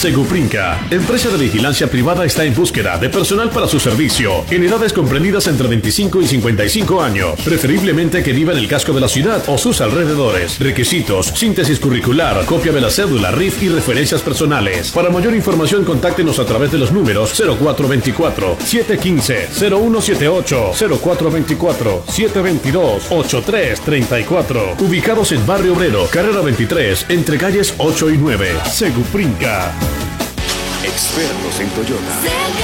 Seguprinca, empresa de vigilancia privada, está en búsqueda de personal para su servicio en edades comprendidas entre 25 y 55 años, preferiblemente que viva en el casco de la ciudad o sus alrededores. Requisitos: síntesis curricular, copia de la cédula, RIF y referencias personales. Para mayor información, contáctenos a través de los números 0424-715-0178, 0424-722-8334, ubicados en Barrio Obrero, carrera 23, entre calles 8 y 9. Seguprinca. Expertos en Toyota.